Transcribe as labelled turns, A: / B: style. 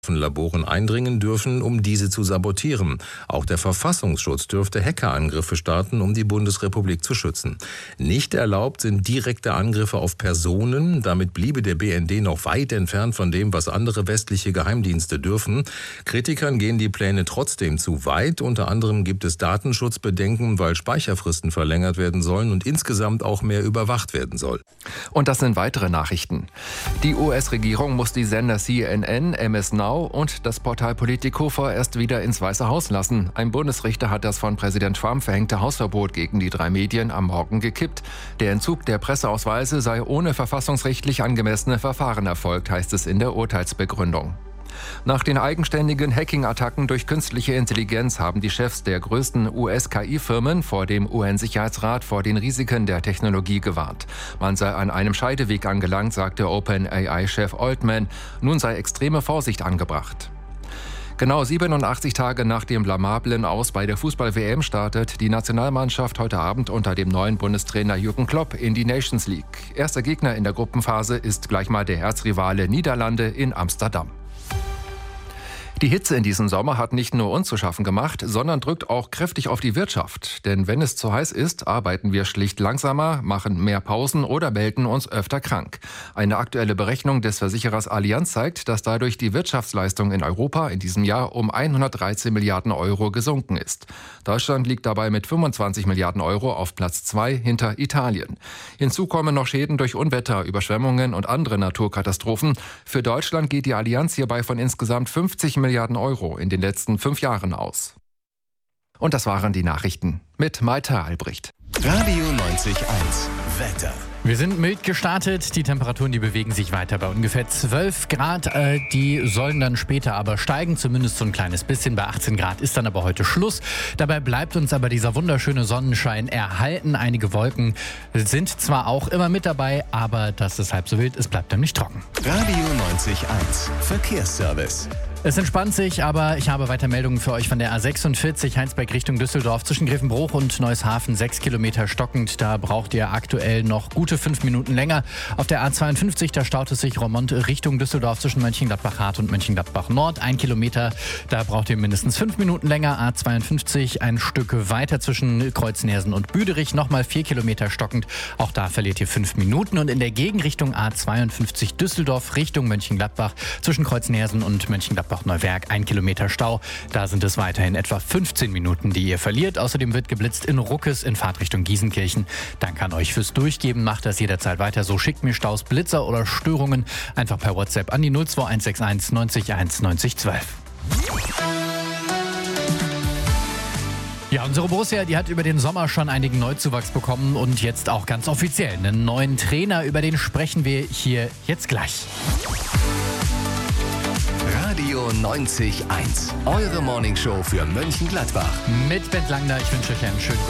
A: Laboren eindringen dürfen, um diese zu sabotieren. Auch der Verfassungsschutz dürfte Hackerangriffe starten, um die Bundesrepublik zu schützen. Nicht erlaubt sind direkte Angriffe auf Personen. Damit bliebe der BND noch weit entfernt von dem, was andere westliche Geheimdienste dürfen. Kritikern gehen die Pläne trotzdem zu weit. Unter anderem gibt es Datenschutzbedenken, weil Speicherfristen verlängert werden sollen und insgesamt auch mehr überwacht werden soll.
B: Und das sind weitere Nachrichten. Die US-Regierung muss die Sender CNN, MS Now und das Portal Politico vorerst wieder ins Weiße Haus lassen. Ein Bundesrichter hat das von Präsident Trump verhängte Hausverbot gegen die 3 Medien am Morgen gekippt. Der Entzug der Presseausweise sei ohne verfassungsrechtlich angemessene Verfahren erfolgt, heißt es in der Urteilsbegründung. Nach den eigenständigen Hacking-Attacken durch künstliche Intelligenz haben die Chefs der größten US-KI-Firmen vor dem UN-Sicherheitsrat vor den Risiken der Technologie gewarnt. Man sei an einem Scheideweg angelangt, sagte OpenAI-Chef Altman. Nun sei extreme Vorsicht angebracht. Genau 87 Tage nach dem blamablen Aus bei der Fußball-WM startet die Nationalmannschaft heute Abend unter dem neuen Bundestrainer Jürgen Klopp in die Nations League. Erster Gegner in der Gruppenphase ist gleich mal der Erzrivale Niederlande in Amsterdam. Die Hitze in diesem Sommer hat nicht nur uns zu schaffen gemacht, sondern drückt auch kräftig auf die Wirtschaft. Denn wenn es zu heiß ist, arbeiten wir schlicht langsamer, machen mehr Pausen oder melden uns öfter krank. Eine aktuelle Berechnung des Versicherers Allianz zeigt, dass dadurch die Wirtschaftsleistung in Europa in diesem Jahr um 113 Milliarden Euro gesunken ist. Deutschland liegt dabei mit 25 Milliarden Euro auf Platz 2 hinter Italien. Hinzu kommen noch Schäden durch Unwetter, Überschwemmungen und andere Naturkatastrophen. Für Deutschland geht die Allianz hierbei von insgesamt 50 Milliarden Euro in den letzten 5 Jahren aus. Und das waren die Nachrichten mit Malte Albrecht.
C: Radio 90.1 Wetter.
D: Wir sind mild gestartet, die Temperaturen, die bewegen sich weiter bei ungefähr 12 Grad. Die sollen dann später aber steigen, zumindest so ein kleines bisschen. Bei 18 Grad ist dann aber heute Schluss. Dabei bleibt uns aber dieser wunderschöne Sonnenschein erhalten. Einige Wolken sind zwar auch immer mit dabei, aber das ist halb so wild, es bleibt nämlich trocken.
C: Radio 90.1 Verkehrsservice.
D: Es entspannt sich, aber ich habe weiter Meldungen für euch von der A46 Heinsberg Richtung Düsseldorf zwischen Grevenbruch und Neushafen. 6 Kilometer stockend, da braucht ihr aktuell noch gute 5 Minuten länger. Auf der A52, da staut es sich Roermond Richtung Düsseldorf zwischen Mönchengladbach-Hart und Mönchengladbach-Nord. 1 Kilometer, da braucht ihr mindestens 5 Minuten länger. A52 ein Stück weiter zwischen Kreuznersen und Büderich. Nochmal 4 Kilometer stockend, auch da verliert ihr 5 Minuten. Und in der Gegenrichtung A52 Düsseldorf Richtung Mönchengladbach zwischen Kreuznersen und Mönchengladbach-Neuwerk 1 Kilometer Stau. Da sind es weiterhin etwa 15 Minuten, die ihr verliert. Außerdem wird geblitzt in Ruckes in Fahrtrichtung Gießenkirchen. Danke an euch fürs Durchgeben. Macht das jederzeit weiter so. Schickt mir Staus, Blitzer oder Störungen einfach per WhatsApp an die 02161 90 1 90 12. Ja, unsere Borussia, die hat über den Sommer schon einigen Neuzuwachs bekommen und jetzt auch ganz offiziell einen neuen Trainer. Über den sprechen wir hier jetzt gleich.
C: Radio 90.1, eure Morningshow für Mönchengladbach.
D: Mit Bent Langner, ich wünsche euch einen schönen